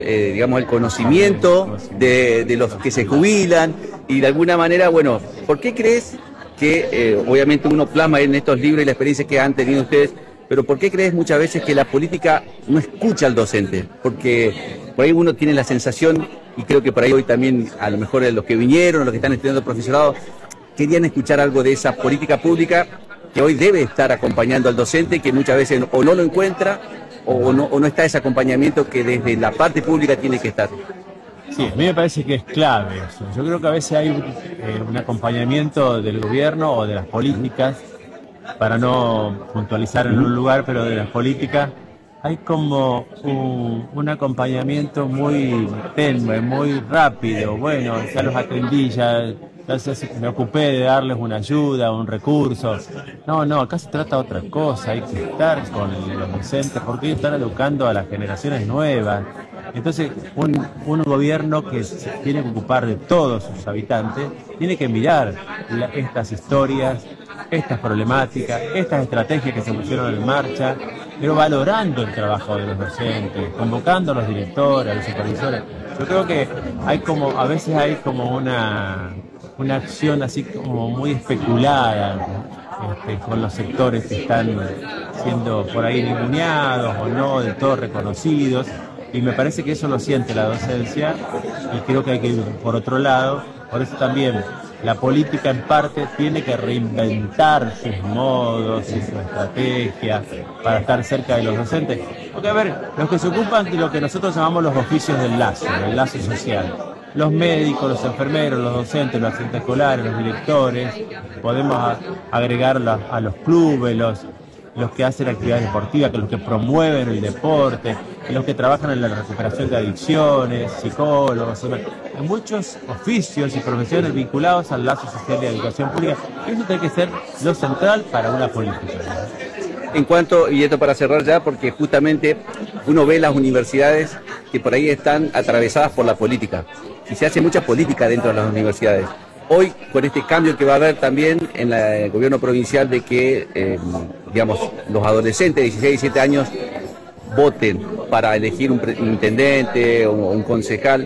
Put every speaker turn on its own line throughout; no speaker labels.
digamos, el conocimiento de los que se jubilan y de alguna manera, bueno, ¿por qué crees que, obviamente uno plasma en estos libros y la experiencia que han tenido ustedes, pero ¿por qué crees muchas veces que la política no escucha al docente? Porque por ahí uno tiene la sensación, y creo que por ahí hoy también, a lo mejor los que vinieron, los que están estudiando profesorado, querían escuchar algo de esa política pública que hoy debe estar acompañando al docente, que muchas veces o no lo encuentra, o no está ese acompañamiento que desde la parte pública tiene que estar.
Sí, a mí me parece que es clave eso. Yo creo que a veces hay un acompañamiento del gobierno o de las políticas, para no puntualizar en un lugar, pero de las políticas, hay como un acompañamiento muy tenue, muy rápido. Bueno, ya los atendí, ya me ocupé de darles una ayuda, un recurso. No, acá se trata de otra cosa, hay que estar con los docentes porque ellos están educando a las generaciones nuevas. Entonces, un gobierno que se tiene que ocupar de todos sus habitantes, tiene que mirar estas historias, estas problemáticas, estas estrategias que se pusieron en marcha, pero valorando el trabajo de los docentes, convocando a los directores, a los supervisores. Yo creo que a veces hay como una acción así como muy especulada, ¿no? Con los sectores que están siendo por ahí ninguneados o no del todo reconocidos, y me parece que eso lo siente la docencia y creo que hay que ir por otro lado. Por eso también la política en parte tiene que reinventar sus modos y su estrategia para estar cerca de los docentes. Porque a ver, los que se ocupan de lo que nosotros llamamos los oficios del lazo social. Los médicos, los enfermeros, los docentes, los asistentes escolares, los directores, podemos agregar a los clubes, los que hacen actividades deportivas, los que promueven el deporte, los que trabajan en la recuperación de adicciones, psicólogos, hay muchos oficios y profesiones vinculados al lazo social y a la educación pública. Eso tiene que ser lo central para una política.
En cuanto, y esto para cerrar ya, porque justamente uno ve las universidades que por ahí están atravesadas por la política, y se hace mucha política dentro de las universidades. Hoy, con este cambio que va a haber también en el gobierno provincial de que, digamos, los adolescentes de 16, 17 años voten para elegir un intendente o un concejal,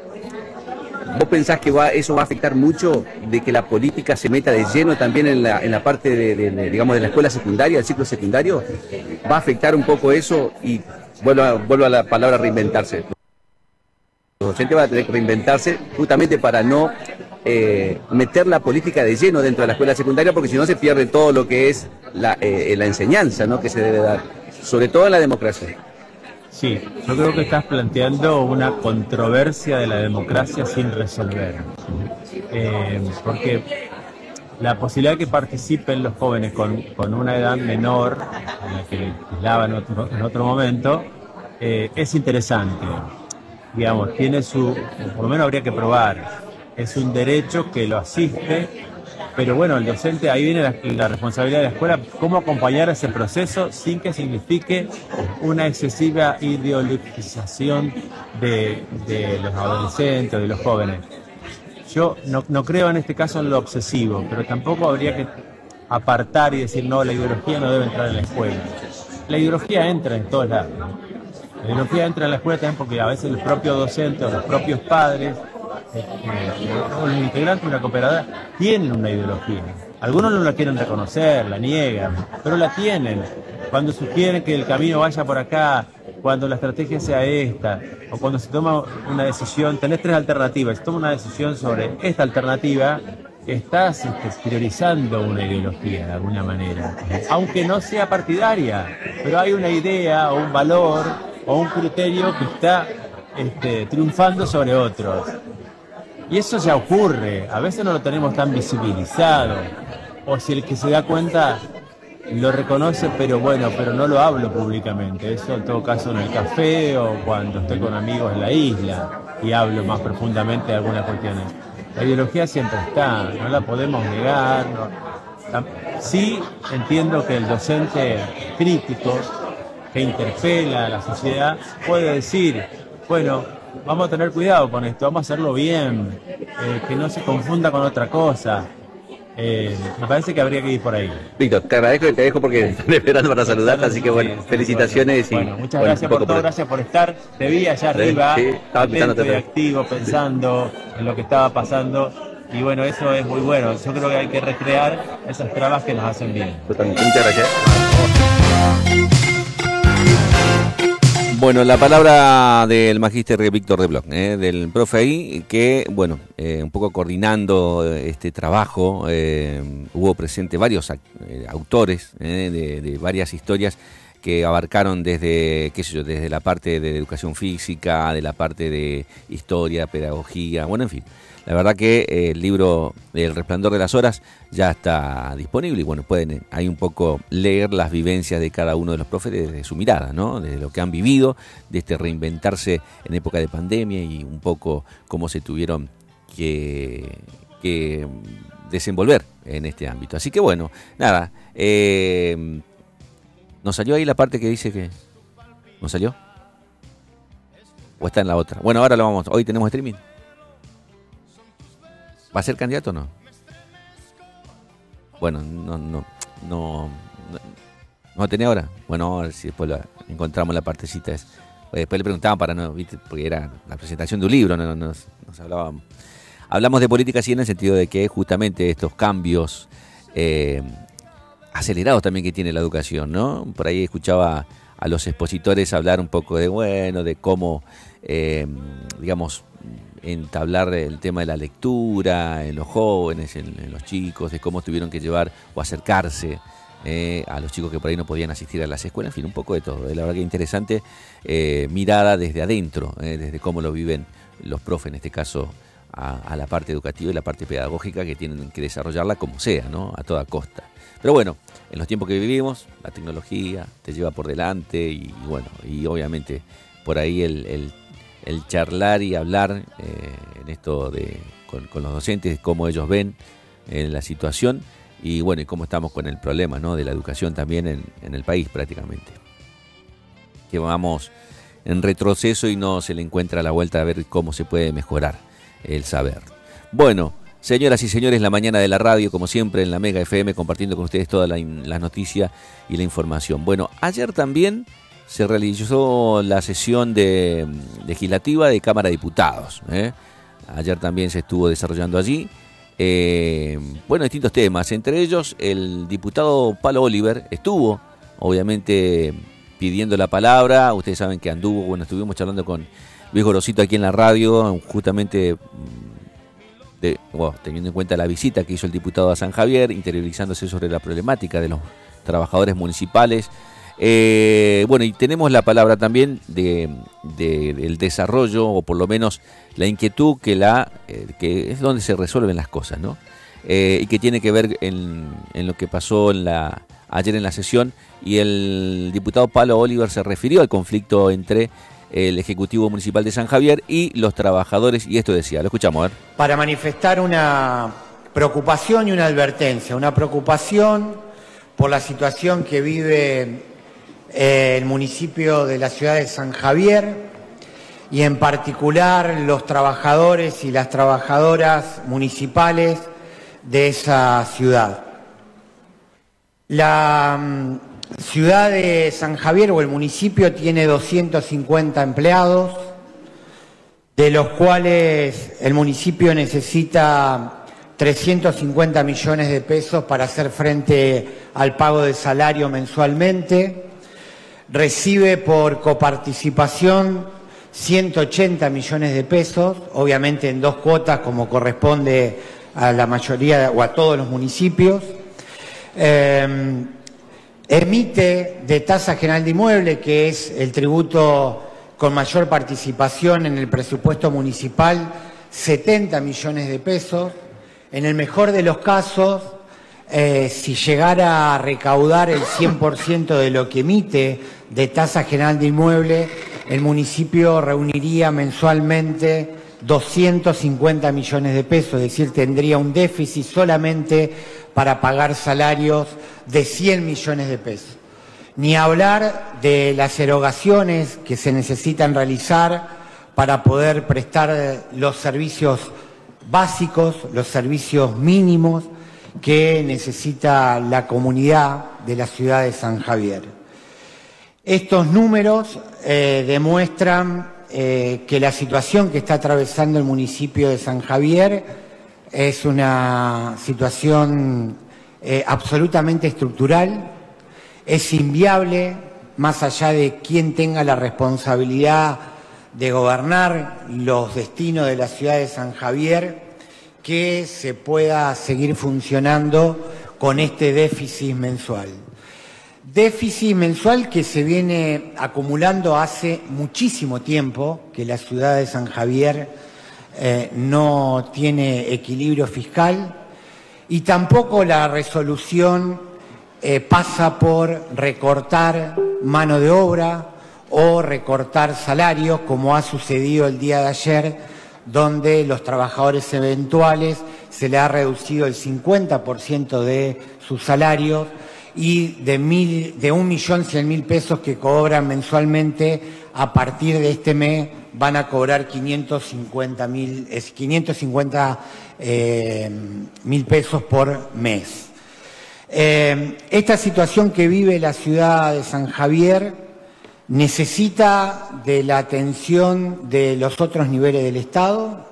¿vos pensás que eso va a afectar mucho de que la política se meta de lleno también en la parte digamos, de la escuela secundaria, del ciclo secundario? ¿Va a afectar un poco eso? Y vuelvo a la palabra reinventarse. Los docentes van a tener que reinventarse justamente para no meter la política de lleno dentro de la escuela secundaria, porque si no se pierde todo lo que es la enseñanza, ¿no?, que se debe dar, sobre todo en la democracia.
Sí, yo creo que estás planteando una controversia de la democracia sin resolver, porque la posibilidad de que participen los jóvenes con una edad menor a la que hablaba en otro momento es interesante. Digamos, por lo menos habría que probar, es un derecho que lo asiste, pero bueno, el docente, ahí viene la responsabilidad de la escuela, cómo acompañar ese proceso sin que signifique una excesiva ideologización de los adolescentes o de los jóvenes. Yo no creo en este caso en lo obsesivo, pero tampoco habría que apartar y decir, no, la ideología no debe entrar en la escuela. La ideología entra en todos lados. La ideología entra en la escuela también porque a veces el propio docente o los propios padres o los integrantes de una cooperadora tienen una ideología. Algunos no la quieren reconocer, la niegan, pero la tienen. Cuando sugieren que el camino vaya por acá, cuando la estrategia sea esta, o cuando se toma una decisión, tenés tres alternativas, se toma una decisión sobre esta alternativa, estás priorizando una ideología de alguna manera, aunque no sea partidaria, pero hay una idea o un valor o un criterio que está triunfando sobre otros. Y eso ya ocurre, a veces no lo tenemos tan visibilizado, o si el que se da cuenta lo reconoce, pero no lo hablo públicamente. Eso en todo caso en el café o cuando estoy con amigos en la isla y hablo más profundamente de algunas cuestiones. La ideología siempre está, no la podemos negar. Sí entiendo que el docente crítico que interpela a la sociedad puede decir, bueno, vamos a tener cuidado con esto, vamos a hacerlo bien, que no se confunda con otra cosa. Me parece que habría que ir por ahí.
Víctor, te agradezco y te dejo porque están esperando para saludarte, así que bueno, felicitaciones y
bueno, muchas gracias por todo, gracias por estar. Te vi allá arriba,
sí, estaba
atento y activo, pensando en lo que estaba pasando. Y bueno, eso es muy bueno. Yo creo que hay que recrear esas trabas que nos hacen bien.
Muchas gracias. Bueno, la palabra del magíster Víctor Rebloch, del profe ahí, que, bueno, un poco coordinando este trabajo, hubo presente varios autores de varias historias que abarcaron desde, qué sé yo, desde la parte de educación física, de la parte de historia, pedagogía, bueno, en fin. La verdad que el libro El Resplandor de las Horas ya está disponible y bueno, pueden ahí un poco leer las vivencias de cada uno de los profes desde su mirada, ¿no? Desde lo que han vivido, de este reinventarse en época de pandemia y un poco cómo se tuvieron que desenvolver en este ámbito. Así que bueno, nada, ¿nos salió ahí la parte que dice que... ¿Nos salió? ¿O está en la otra? Bueno, ahora lo vamos, hoy tenemos streaming. ¿Va a ser candidato o no? Bueno, no tenía ahora. Bueno, a ver si después encontramos la partecita. Después le preguntaban para no, ¿viste? Porque era la presentación de un libro, nos hablábamos. Hablamos de política sí en el sentido de que justamente estos cambios acelerados también que tiene la educación, ¿no? Por ahí escuchaba a los expositores hablar un poco de cómo, digamos, entablar el tema de la lectura en los jóvenes, en los chicos, de cómo tuvieron que llevar o acercarse a los chicos que por ahí no podían asistir a las escuelas, en fin, un poco de todo. La verdad que interesante mirada desde adentro, desde cómo lo viven los profes, en este caso a la parte educativa y la parte pedagógica que tienen que desarrollarla como sea, ¿no? A toda costa. Pero bueno, en los tiempos que vivimos, la tecnología te lleva por delante y bueno, y obviamente por ahí el charlar y hablar en esto con los docentes, cómo ellos ven la situación y bueno, y cómo estamos con el problema, ¿no? De la educación también en el país prácticamente. Que vamos en retroceso y no se le encuentra la vuelta a ver cómo se puede mejorar el saber. Bueno, señoras y señores, la mañana de la radio, como siempre en la Mega FM, compartiendo con ustedes toda la noticia y la información. Bueno, ayer también se realizó la sesión legislativa de Cámara de Diputados. Ayer también se estuvo desarrollando allí. Bueno, distintos temas. Entre ellos, el diputado Palo Oliver estuvo, obviamente, pidiendo la palabra. Ustedes saben que estuvimos charlando con Luis Gorosito aquí en la radio, justamente teniendo en cuenta la visita que hizo el diputado a San Javier, interiorizándose sobre la problemática de los trabajadores municipales. Bueno, y tenemos la palabra también del desarrollo, o por lo menos la inquietud que es donde se resuelven las cosas, ¿no? Y que tiene que ver en lo que pasó ayer en la sesión, y el diputado Palo Oliver se refirió al conflicto entre el Ejecutivo Municipal de San Javier y los trabajadores, y esto decía, lo escuchamos, a ver.
Para manifestar una preocupación y una advertencia, una preocupación por la situación que vive el municipio de la ciudad de San Javier y en particular los trabajadores y las trabajadoras municipales de esa ciudad. La ciudad de San Javier o el municipio tiene 250 empleados, de los cuales el municipio necesita 350 millones de pesos para hacer frente al pago de salario mensualmente. Recibe por coparticipación 180 millones de pesos, obviamente en 2 cuotas como corresponde a la mayoría o a todos los municipios. Emite de tasa general de inmueble, que es el tributo con mayor participación en el presupuesto municipal, 70 millones de pesos. En el mejor de los casos, si llegara a recaudar el 100% de lo que emite de tasa general de inmueble, el municipio reuniría mensualmente 250 millones de pesos, es decir, tendría un déficit solamente para pagar salarios de 100 millones de pesos. Ni hablar de las erogaciones que se necesitan realizar para poder prestar los servicios básicos, los servicios mínimos, que necesita la comunidad de la ciudad de San Javier. Estos números demuestran que la situación que está atravesando el municipio de San Javier es una situación absolutamente estructural, es inviable, más allá de quién tenga la responsabilidad de gobernar los destinos de la ciudad de San Javier, que se pueda seguir funcionando con este déficit mensual. Déficit mensual que se viene acumulando hace muchísimo tiempo, que la ciudad de San Javier no tiene equilibrio fiscal, y tampoco la resolución pasa por recortar mano de obra o recortar salarios, como ha sucedido el día de ayer, donde los trabajadores eventuales se le ha reducido el 50% de sus salarios, y de 1.100.000 pesos que cobran mensualmente, a partir de este mes van a cobrar 550.000 pesos por mes. Esta situación que vive la ciudad de San Javier necesita de la atención de los otros niveles del Estado,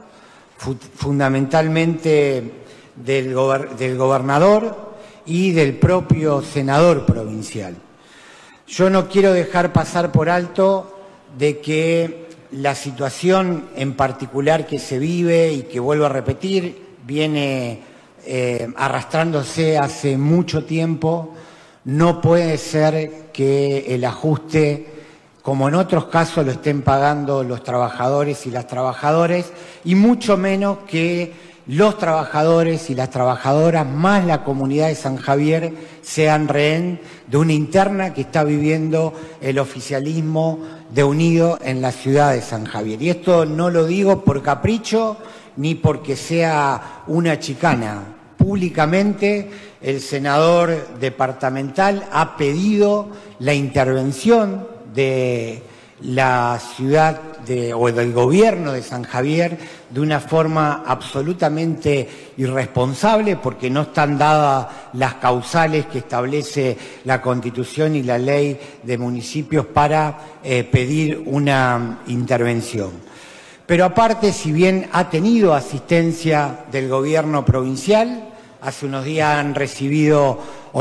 fundamentalmente del gobernador y del propio senador provincial. Yo no quiero dejar pasar por alto de que la situación en particular que se vive, y que vuelvo a repetir, viene arrastrándose hace mucho tiempo, no puede ser que el ajuste, como en otros casos, lo estén pagando los trabajadores y las trabajadoras, y mucho menos que los trabajadores y las trabajadoras, más la comunidad de San Javier, sean rehén de una interna que está viviendo el oficialismo de Unido en la ciudad de San Javier. Y esto no lo digo por capricho ni porque sea una chicana. Públicamente el senador departamental ha pedido la intervención de la ciudad o del gobierno de San Javier de una forma absolutamente irresponsable, porque no están dadas las causales que establece la Constitución y la Ley de Municipios para pedir una intervención. Pero aparte, si bien ha tenido asistencia del gobierno provincial, hace unos días han recibido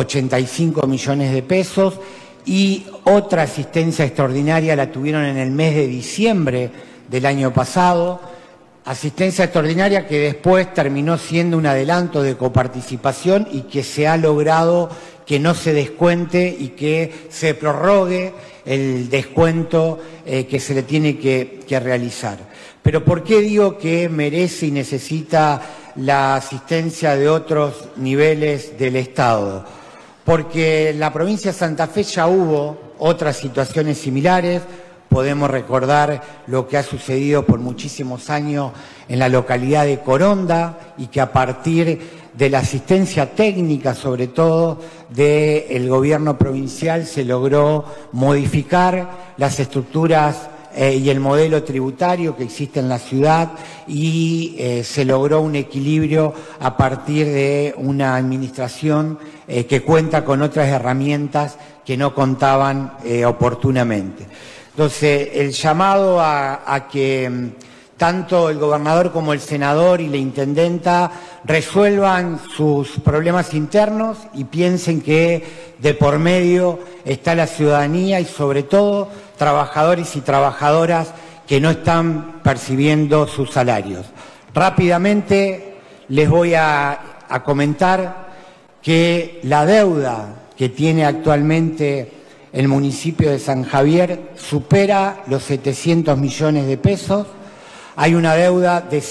85 millones de pesos, y otra asistencia extraordinaria la tuvieron en el mes de diciembre del año pasado, asistencia extraordinaria que después terminó siendo un adelanto de coparticipación y que se ha logrado que no se descuente y que se prorrogue el descuento que se le tiene que realizar. Pero ¿por qué digo que merece y necesita la asistencia de otros niveles del Estado? Porque en la provincia de Santa Fe ya hubo otras situaciones similares. Podemos recordar lo que ha sucedido por muchísimos años en la localidad de Coronda, y que a partir de la asistencia técnica, sobre todo del gobierno provincial, se logró modificar las estructuras y el modelo tributario que existe en la ciudad, y se logró un equilibrio a partir de una administración que cuenta con otras herramientas que no contaban oportunamente. Entonces, el llamado a que tanto el gobernador como el senador y la intendenta resuelvan sus problemas internos y piensen que de por medio está la ciudadanía y, sobre todo, trabajadores y trabajadoras que no están percibiendo sus salarios. Rápidamente les voy a comentar que la deuda que tiene actualmente el municipio de San Javier supera los 700 millones de pesos. Hay una deuda de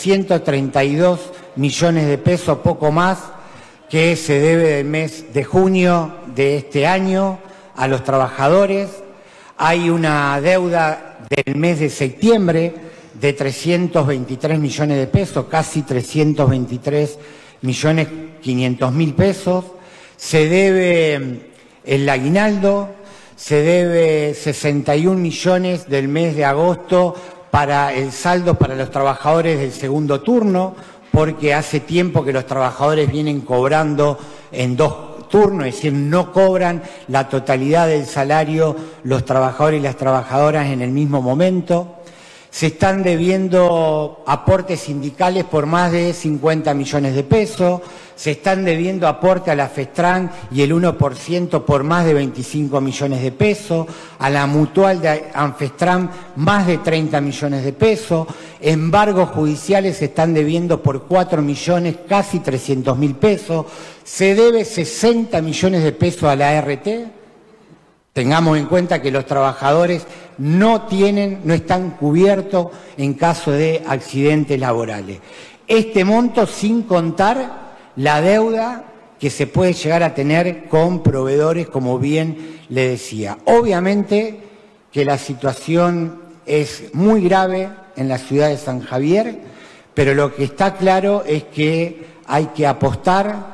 132 millones de pesos, poco más, que se debe del mes de junio de este año a los trabajadores. Hay una deuda del mes de septiembre de 323 millones de pesos, casi 323.500.000 pesos. Se debe el aguinaldo, se debe 61 millones del mes de agosto para el saldo para los trabajadores del segundo turno, porque hace tiempo que los trabajadores vienen cobrando en 2 turnos, es decir, no cobran la totalidad del salario los trabajadores y las trabajadoras en el mismo momento. Se están debiendo aportes sindicales por más de 50 millones de pesos, se están debiendo aporte a la FESTRAN y el 1% por más de 25 millones de pesos, a la mutual de Anfestran más de 30 millones de pesos, embargos judiciales se están debiendo por 4 millones, casi 300.000 pesos, se debe 60 millones de pesos a la ART. Tengamos en cuenta que los trabajadores no están cubiertos en caso de accidentes laborales. Este monto sin contar la deuda que se puede llegar a tener con proveedores, como bien le decía. Obviamente que la situación es muy grave en la ciudad de San Javier, pero lo que está claro es que hay que apostar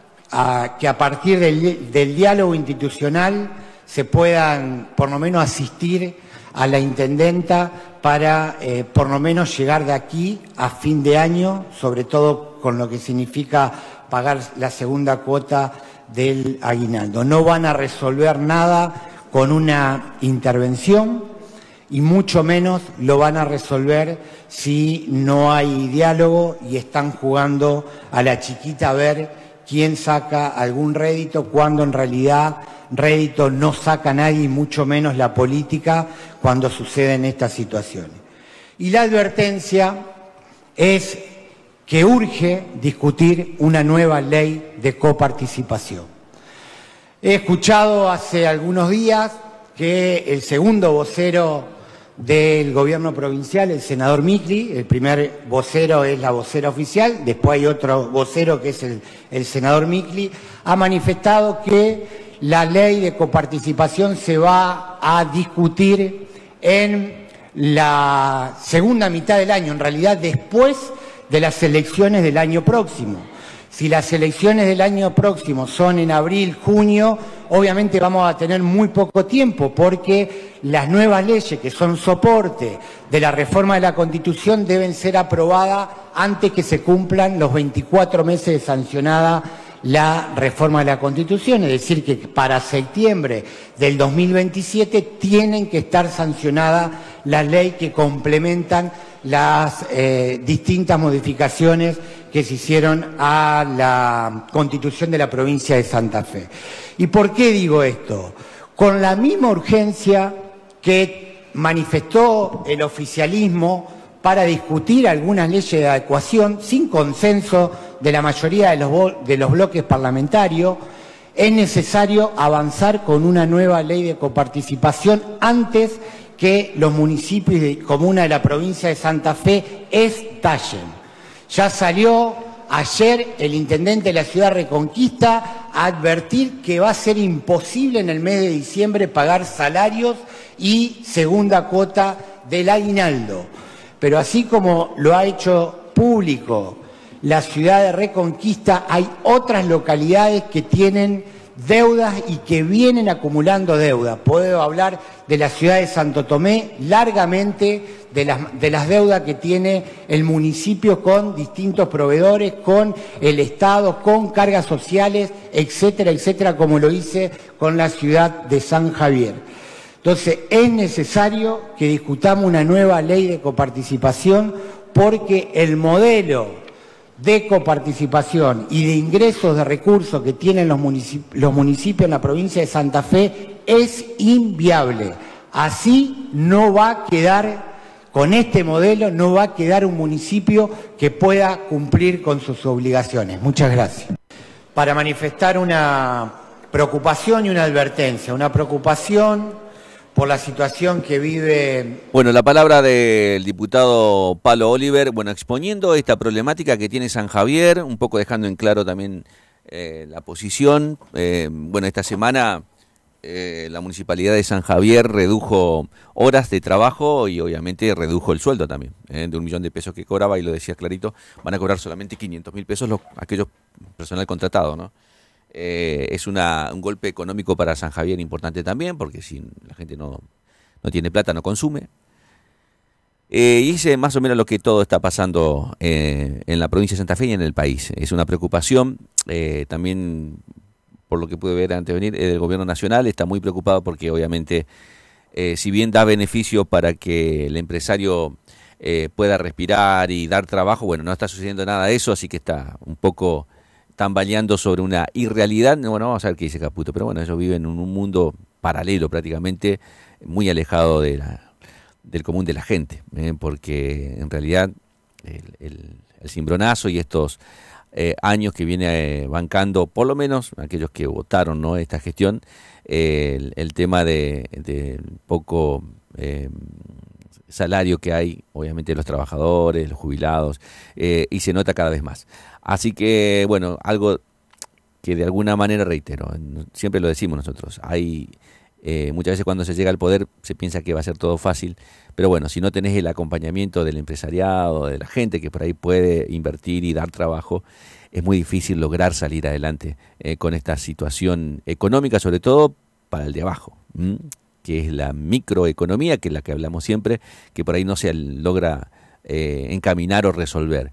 a que a partir del diálogo institucional se puedan por lo menos asistir a la intendenta para por lo menos llegar de aquí a fin de año, sobre todo con lo que significa pagar la segunda cuota del aguinaldo. No van a resolver nada con una intervención y mucho menos lo van a resolver si no hay diálogo y están jugando a la chiquita a ver quién saca algún rédito, cuando en realidad rédito no saca nadie, y mucho menos la política cuando suceden estas situaciones. Y la advertencia es que urge discutir una nueva ley de coparticipación. He escuchado hace algunos días que el segundo vocero del gobierno provincial, el senador Micli, el primer vocero es la vocera oficial, después hay otro vocero que es el senador Micli, ha manifestado que la ley de coparticipación se va a discutir en la segunda mitad del año, en realidad después de las elecciones del año próximo. Si las elecciones del año próximo son en abril, junio, obviamente vamos a tener muy poco tiempo, porque las nuevas leyes que son soporte de la reforma de la Constitución deben ser aprobadas antes que se cumplan los 24 meses de sancionada la reforma de la Constitución, es decir, que para septiembre del 2027 tienen que estar sancionadas las leyes que complementan las distintas modificaciones que se hicieron a la Constitución de la provincia de Santa Fe. ¿Y por qué digo esto? Con la misma urgencia que manifestó el oficialismo para discutir algunas leyes de adecuación sin consenso de la mayoría de los bloques parlamentarios, es necesario avanzar con una nueva ley de coparticipación antes que los municipios y comunas de la provincia de Santa Fe estallen. Ya salió ayer el intendente de la ciudad de Reconquista a advertir que va a ser imposible en el mes de diciembre pagar salarios y segunda cuota del aguinaldo. Pero así como lo ha hecho público la ciudad de Reconquista, hay otras localidades que tienen deudas y que vienen acumulando deudas. Puedo hablar de la ciudad de Santo Tomé largamente, de las deudas que tiene el municipio con distintos proveedores, con el Estado, con cargas sociales, etcétera, etcétera, como lo hice con la ciudad de San Javier. Entonces, es necesario que discutamos una nueva ley de coparticipación, porque el modelo de coparticipación y de ingresos de recursos que tienen los municipios en la provincia de Santa Fe es inviable. Así no va a quedar, con este modelo no va a quedar un municipio que pueda cumplir con sus obligaciones. Muchas gracias. Para manifestar una preocupación y una advertencia. Una preocupación por la situación que vive.
Bueno, la palabra del diputado Palo Oliver, bueno, exponiendo esta problemática que tiene San Javier, un poco dejando en claro también la posición. Bueno, esta semana la Municipalidad de San Javier redujo horas de trabajo y obviamente redujo el sueldo también, de 1 millón de pesos que cobraba, y lo decías clarito, van a cobrar solamente 500.000 pesos aquellos personal contratado, ¿no? Es un golpe económico para San Javier importante también, porque si la gente no tiene plata, no consume. Y es más o menos lo que todo está pasando en la provincia de Santa Fe y en el país. Es una preocupación, también por lo que pude ver antes de venir, el gobierno nacional está muy preocupado porque obviamente, si bien da beneficio para que el empresario pueda respirar y dar trabajo, bueno, no está sucediendo nada de eso, así que está un poco tambaleando sobre una irrealidad. Bueno, vamos a ver qué dice Caputo, pero bueno, ellos viven en un mundo paralelo prácticamente, muy alejado del común de la gente, porque en realidad el cimbronazo y estos años que viene bancando, por lo menos aquellos que votaron, ¿no?, esta gestión, el tema de poco salario que hay, obviamente, de los trabajadores, los jubilados, y se nota cada vez más. Así que, bueno, algo que de alguna manera, reitero, siempre lo decimos nosotros, hay muchas veces cuando se llega al poder se piensa que va a ser todo fácil, pero bueno, si no tenés el acompañamiento del empresariado, de la gente que por ahí puede invertir y dar trabajo, es muy difícil lograr salir adelante con esta situación económica, sobre todo para el de abajo, que es la microeconomía, que es la que hablamos siempre, que por ahí no se logra encaminar o resolver.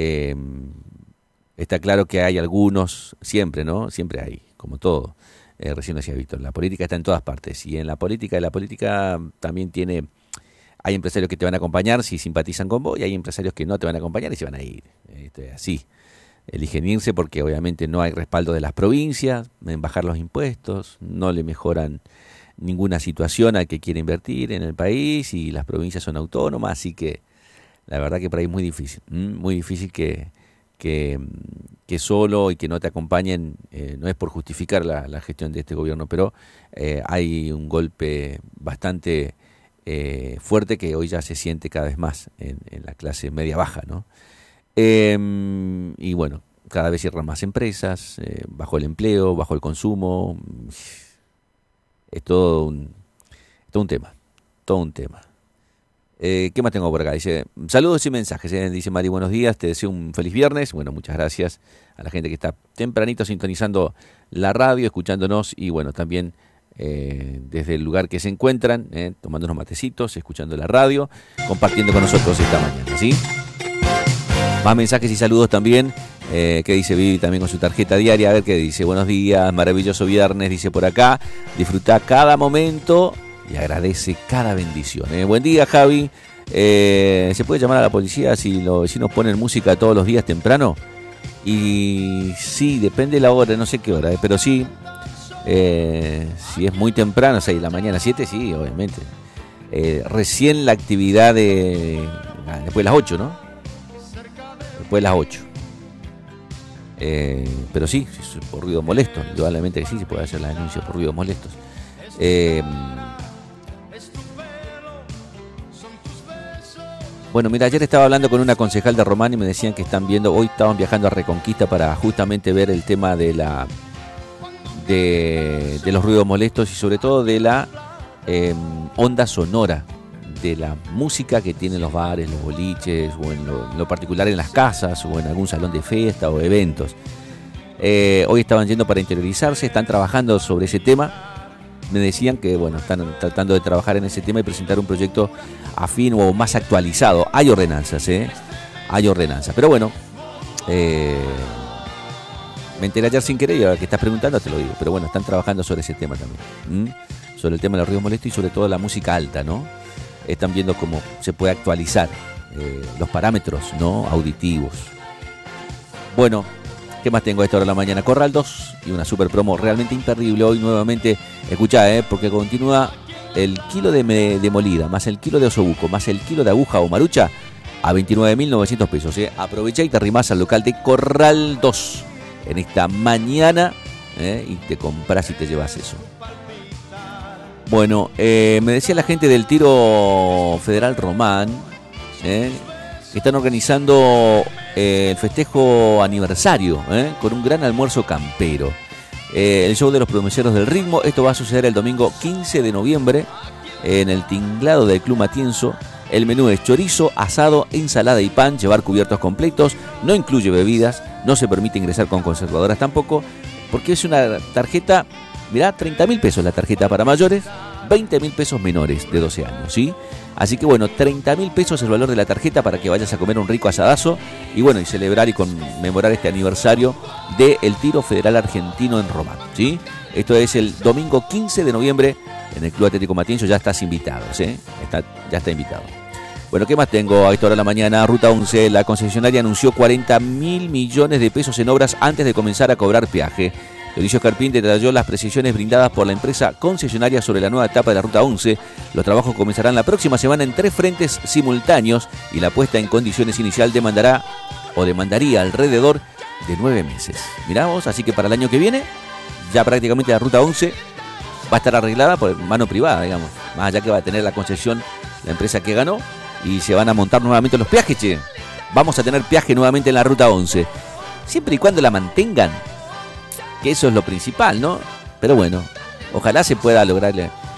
Está claro que hay algunos, siempre, ¿no? Siempre hay, como todo. Recién decía Víctor, la política está en todas partes, y en la política también hay empresarios que te van a acompañar si simpatizan con vos, y hay empresarios que no te van a acompañar y se van a ir. Así. Eligen irse porque obviamente no hay respaldo de las provincias en bajar los impuestos, no le mejoran ninguna situación al que quiere invertir en el país, y las provincias son autónomas, así que la verdad que por ahí es muy difícil que solo y que no te acompañen, no es por justificar la gestión de este gobierno, pero hay un golpe bastante fuerte que hoy ya se siente cada vez más en la clase media-baja, ¿no? Y bueno, cada vez cierran más empresas, bajó el empleo, bajó el consumo, es todo un tema, todo un tema. ¿Qué más tengo por acá? Dice, saludos y mensajes, dice Mari, buenos días, te deseo un feliz viernes. Bueno, muchas gracias a la gente que está tempranito sintonizando la radio, escuchándonos, y bueno, también desde el lugar que se encuentran, tomando unos matecitos, escuchando la radio, compartiendo con nosotros esta mañana, ¿sí? Más mensajes y saludos también, que dice Vivi también con su tarjeta diaria, a ver qué dice. Buenos días, maravilloso viernes, dice por acá, disfruta cada momento y agradece cada bendición. Buen día, Javi. ¿Se puede llamar a la policía si los vecinos ponen música todos los días temprano? Y sí, depende de la hora, no sé qué hora, pero sí, si es muy temprano, 6 de la mañana, 7, sí, obviamente. Recién la actividad después de las 8, ¿no? Después de las 8. Pero sí, por ruidos molestos, indudablemente que sí, se puede hacer la denuncia por ruidos molestos. Bueno, mira, ayer estaba hablando con una concejal de Román y me decían que hoy estaban viajando a Reconquista para justamente ver el tema de los ruidos molestos y sobre todo de la onda sonora de la música que tienen los bares, los boliches, o en lo particular en las casas, o en algún salón de fiesta o eventos. Hoy estaban yendo para interiorizarse, están trabajando sobre ese tema. Me decían que, bueno, están tratando de trabajar en ese tema y presentar un proyecto afín o más actualizado. Hay ordenanzas, hay ordenanzas. Pero bueno, me enteré ayer sin querer y ahora que estás preguntando te lo digo. Pero bueno, están trabajando sobre ese tema también. Sobre el tema de los ruidos molestos y sobre todo la música alta, ¿no? Están viendo cómo se puede actualizar los parámetros, ¿no?, auditivos. Bueno, ¿qué más tengo a esta hora de la mañana? Corral 2 y una super promo realmente imperdible. Hoy nuevamente, escuchá, porque continúa el kilo de molida, más el kilo de osobuco, más el kilo de aguja o marucha a 29.900 pesos. Aprovechá y te arrimás al local de Corral 2 en esta mañana y te compras y te llevas eso. Bueno, me decía la gente del Tiro Federal Román que están organizando el festejo aniversario con un gran almuerzo campero. El show de los promocioneros del ritmo. Esto va a suceder el domingo 15 de noviembre en el tinglado del Club Matienzo. El menú es chorizo, asado, ensalada y pan, llevar cubiertos completos, no incluye bebidas, no se permite ingresar con conservadoras tampoco, porque es una tarjeta, mirá, 30.000 pesos la tarjeta para mayores, 20.000 pesos menores de 12 años, ¿sí?
Así que bueno, 30.000 pesos el valor de la tarjeta para que vayas a comer un rico asadazo y bueno, y celebrar y conmemorar este aniversario del Tiro Federal Argentino en Román, ¿sí? Esto es el domingo 15 de noviembre en el Club Atlético Matienzo. Ya estás invitado, ¿sí? Ya está invitado. Bueno, ¿qué más tengo a esta hora de la mañana? Ruta 11, la concesionaria anunció 40.000 millones de pesos en obras antes de comenzar a cobrar peaje. Dionisio Carpín detalló las precisiones brindadas por la empresa concesionaria sobre la nueva etapa de la Ruta 11. Los trabajos comenzarán la próxima semana en 3 frentes simultáneos y la puesta en condiciones inicial demandaría alrededor de 9 meses. Mirá vos, así que para el año que viene ya prácticamente la Ruta 11 va a estar arreglada por mano privada, digamos. Más allá que va a tener la concesión la empresa que ganó y se van a montar nuevamente los peajes, che. Vamos a tener peaje nuevamente en la Ruta 11. Siempre y cuando la mantengan, que eso es lo principal, ¿no? Pero bueno, ojalá se pueda lograr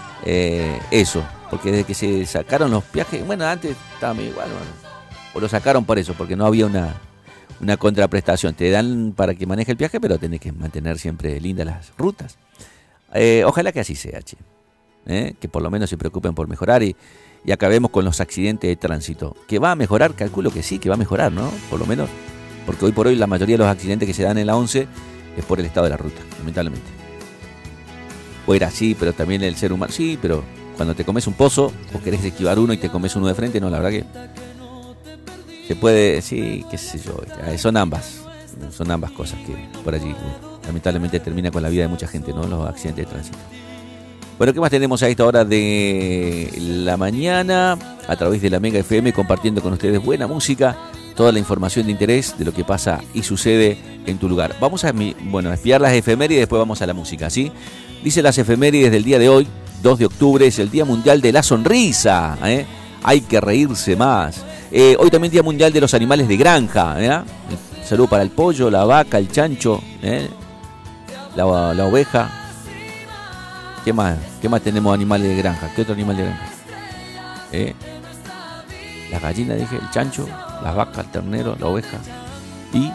eso, porque desde que se sacaron los peajes, bueno, antes estaba medio igual, bueno, o lo sacaron por eso, porque no había una contraprestación. Te dan para que maneje el peaje, pero tenés que mantener siempre lindas las rutas. Ojalá que así sea, che. Que por lo menos se preocupen por mejorar y acabemos con los accidentes de tránsito. ¿Que va a mejorar? Calculo que sí, que va a mejorar, ¿no? Por lo menos, porque hoy por hoy la mayoría de los accidentes que se dan en la 11 es por el estado de la ruta, lamentablemente. O era así, pero también el ser humano, sí, pero cuando te comes un pozo o querés esquivar uno y te comes uno de frente, no, la verdad que se puede, sí, qué sé yo, son ambas cosas que por allí lamentablemente termina con la vida de mucha gente, ¿no? Los accidentes de tránsito. Bueno, ¿qué más tenemos a esta hora de la mañana? A través de la Mega FM, compartiendo con ustedes buena música, toda la información de interés de lo que pasa y sucede en tu lugar. Vamos a espiar las efemérides y después vamos a la música, ¿sí? Dice las efemérides del día de hoy, 2 de octubre, es el Día Mundial de la Sonrisa, ¿eh? Hay que reírse más. Hoy también Día Mundial de los Animales de Granja, ¿eh? Saludo para el pollo, la vaca, el chancho, la oveja. ¿Qué más tenemos animales de granja? ¿Qué otro animal de granja? Las gallinas, dije, el chancho, las vacas, el ternero, la oveja y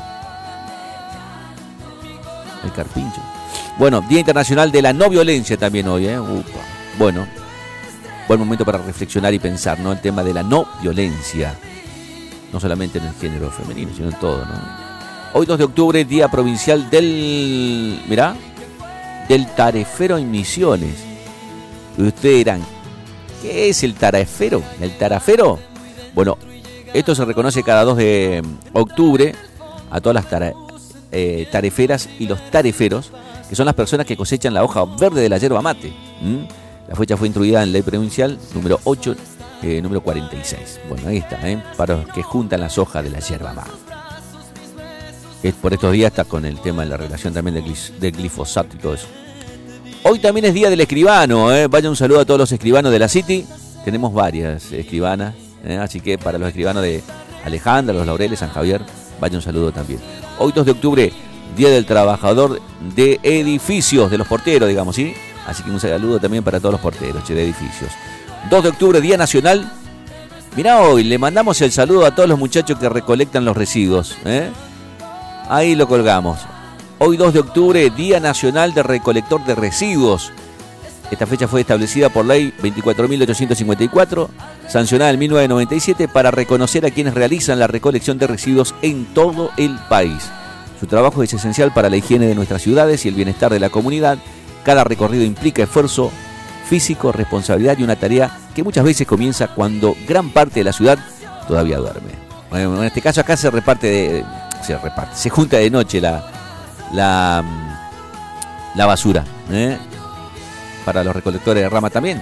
el carpincho. Bueno, Día Internacional de la No Violencia también hoy, Upa. Bueno, buen momento para reflexionar y pensar, ¿no? El tema de la no violencia, no solamente en el género femenino, sino en todo, ¿no? Hoy 2 de octubre, Día Provincial del tarefero en Misiones. Y ustedes dirán, ¿qué es el tarefero? ¿El tarafero? Bueno, esto se reconoce cada 2 de octubre a todas las tareferas y los tareferos, que son las personas que cosechan la hoja verde de la yerba mate. La fecha fue introducida en Ley Provincial número 8, número 46. Bueno, ahí está, para los que juntan las hojas de la yerba mate. Por estos días está con el tema de la relación también del glifosato y todo eso. Hoy también es Día del Escribano, Vaya un saludo a todos los escribanos de la City. Tenemos varias escribanas, así que para los escribanos de Alejandra, Los Laureles, San Javier, vaya un saludo también. Hoy 2 de octubre, Día del Trabajador de Edificios, de los porteros, digamos, ¿sí? Así que un saludo también para todos los porteros, de edificios. 2 de octubre, Día Nacional. Mirá, hoy le mandamos el saludo a todos los muchachos que recolectan los residuos, Ahí lo colgamos. Hoy 2 de octubre, Día Nacional de Recolector de Residuos. Esta fecha fue establecida por Ley 24.854, sancionada en 1997, para reconocer a quienes realizan la recolección de residuos en todo el país. Su trabajo es esencial para la higiene de nuestras ciudades y el bienestar de la comunidad. Cada recorrido implica esfuerzo físico, responsabilidad y una tarea que muchas veces comienza cuando gran parte de la ciudad todavía duerme. Bueno, en este caso acá se junta de noche la basura, para los recolectores de rama también.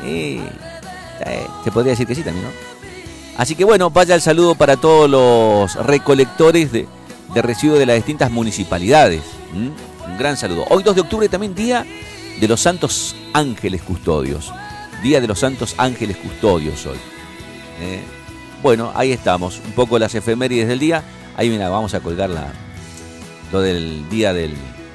Se podría decir que sí también, ¿no? Así que bueno, vaya el saludo para todos los recolectores de residuos de las distintas municipalidades. Un gran saludo. Hoy 2 de octubre también Día de los Santos Ángeles Custodios. Día de los Santos Ángeles Custodios hoy. Bueno, ahí estamos. Un poco las efemérides del día. Ahí mira, vamos a colgar lo del día del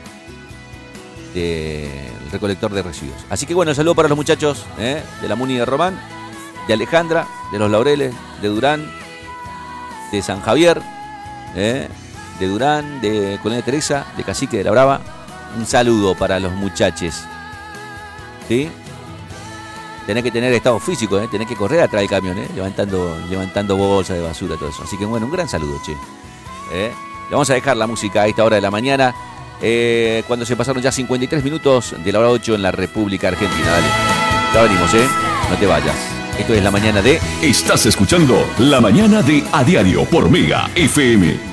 recolector de residuos. Así que bueno, el saludo para los muchachos de la Muni de Román, de Alejandra, de Los Laureles, de Durán, de San Javier, de Durán, de Colonia Teresa, de Cacique de la Brava. Un saludo para los muchachos, ¿sí? tenés que tener estado físico, tenés que correr atrás del camión, levantando bolsas de basura, todo eso. Así que bueno, un gran saludo, che. Le vamos a dejar la música a esta hora de la mañana, cuando se pasaron ya 53 minutos de la hora 8 en la República Argentina. Dale, ya venimos, no te vayas. Esto es La Mañana de...
Estás escuchando La Mañana de A Diario por Mega FM.